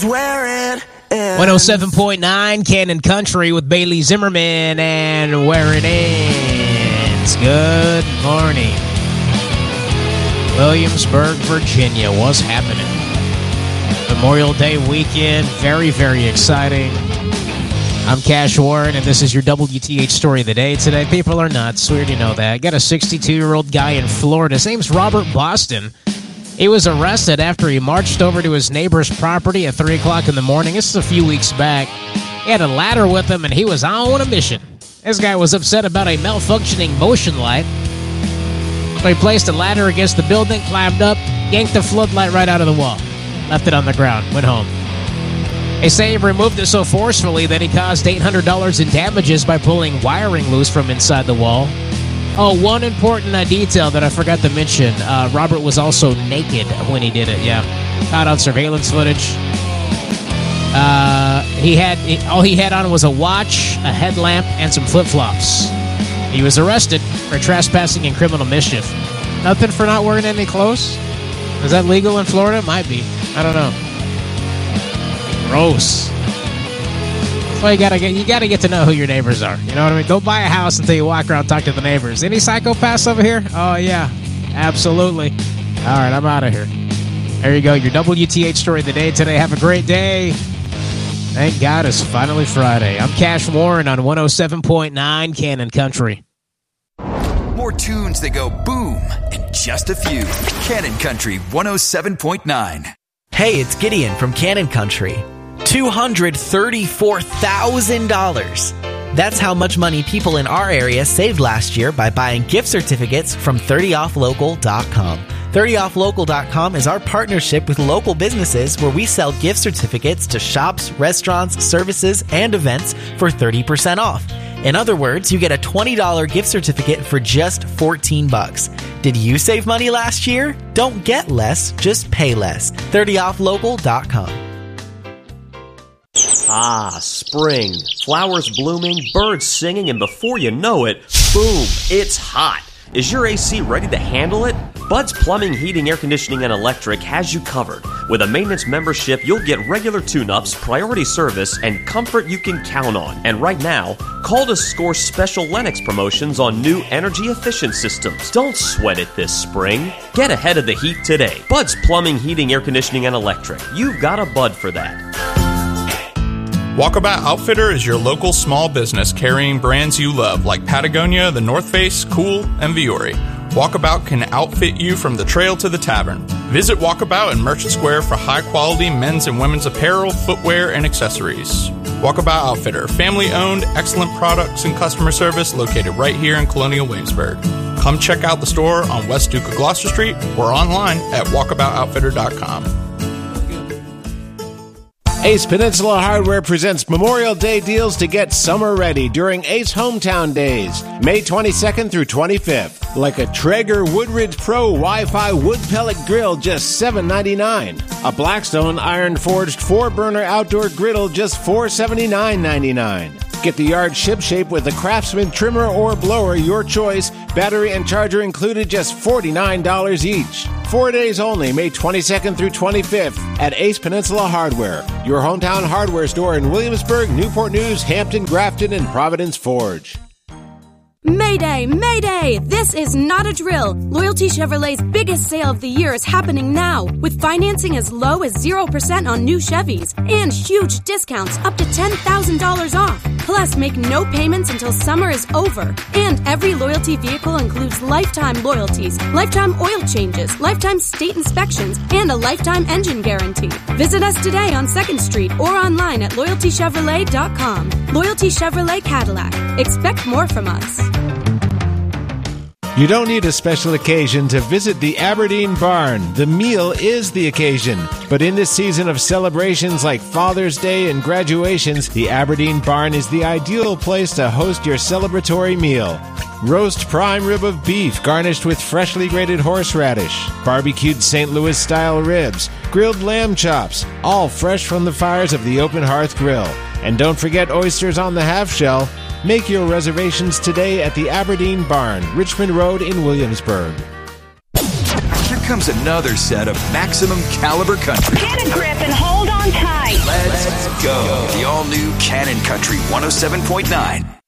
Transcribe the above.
Where it is. 107.9 Cannon Country with Bailey Zimmerman and Where It Ends. Good morning. Williamsburg, Virginia. What's happening? Memorial Day weekend. Very, very exciting. I'm Cash Warren, and this is your WTH story of the day today. People are nuts. We already know that. Got a 62-year-old guy in Florida. His name's Robert Boston. He was arrested after he marched over to his neighbor's property at 3 o'clock in the morning. This is a few weeks back. He had a ladder with him, and he was on a mission. This guy was upset about a malfunctioning motion light. So he placed a ladder against the building, climbed up, yanked the floodlight right out of the wall, left it on the ground, went home. They say he removed it so forcefully that he caused $800 in damages by pulling wiring loose from inside the wall. Oh, one important detail that I forgot to mention. Robert was also naked when he did it, yeah. Caught on surveillance footage. All he had on was a watch, a headlamp, and some flip-flops. He was arrested for trespassing and criminal mischief. Nothing for not wearing any clothes? Is that legal in Florida? Might be. I don't know. Gross. Well, you gotta get to know who your neighbors are. You know what I mean? Don't buy a house until you walk around and talk to the neighbors. Any psychopaths over here? Oh, yeah. Absolutely. All right, I'm out of here. There you go. Your WTH story of the day today. Have a great day. Thank God it's finally Friday. I'm Cash Warren on 107.9 Cannon Country. More tunes that go boom and just a few. Cannon Country 107.9. Hey, it's Gideon from Cannon Country. $234,000. That's how much money people in our area saved last year by buying gift certificates from 30offlocal.com. 30offlocal.com is our partnership with local businesses where we sell gift certificates to shops, restaurants, services, and events for 30% off. In other words, you get a $20 gift certificate for just $14. Did you save money last year? Don't get less, just pay less. 30offlocal.com. Ah, spring. Flowers blooming, birds singing, and before you know it, boom, it's hot. Is your AC ready to handle it? Bud's Plumbing, Heating, Air Conditioning, and Electric has you covered. With a maintenance membership, you'll get regular tune-ups, priority service, and comfort you can count on. And right now, call to score special Lennox promotions on new energy-efficient systems. Don't sweat it this spring. Get ahead of the heat today. Bud's Plumbing, Heating, Air Conditioning, and Electric. You've got a Bud for that. Walkabout Outfitter is your local small business carrying brands you love like Patagonia, The North Face, Cool, and Viore. Walkabout can outfit you from the trail to the tavern. Visit Walkabout in Merchant Square for high-quality men's and women's apparel, footwear, and accessories. Walkabout Outfitter, family-owned, excellent products and customer service located right here in Colonial Williamsburg. Come check out the store on West Duke of Gloucester Street or online at walkaboutoutfitter.com. Ace Peninsula Hardware presents Memorial Day deals to get summer ready during Ace Hometown Days, May 22nd through 25th. Like a Traeger Woodridge Pro Wi-Fi wood pellet grill, just $7.99. A Blackstone Iron Forged 4-burner outdoor griddle, just $479.99. Get the yard ship-shape with a Craftsman trimmer or blower, your choice. Battery and charger included, just $49 each. 4 days only, May 22nd through 25th at Ace Peninsula Hardware, your hometown hardware store in Williamsburg, Newport News, Hampton, Grafton, and Providence Forge. Mayday! Mayday! This is not a drill. Loyalty Chevrolet's biggest sale of the year is happening now, with financing as low as 0% on new Chevys and huge discounts up to $10,000 off. Plus, make no payments until summer is over. And every Loyalty vehicle includes lifetime loyalties, lifetime oil changes, lifetime state inspections, and a lifetime engine guarantee. Visit us today on 2nd Street or online at LoyaltyChevrolet.com. Loyalty Chevrolet Cadillac. Expect more from us. You don't need a special occasion to visit the Aberdeen Barn. The meal is the occasion. But in this season of celebrations like Father's Day and graduations, the Aberdeen Barn is the ideal place to host your celebratory meal. Roast prime rib of beef garnished with freshly grated horseradish, barbecued St. Louis-style ribs, grilled lamb chops, all fresh from the fires of the Open Hearth Grill. And don't forget oysters on the half shell. Make your reservations today at the Aberdeen Barn, Richmond Road in Williamsburg. comes another set of maximum caliber country. Get a grip and hold on tight. Let's go. The all-new Cannon Country 107.9.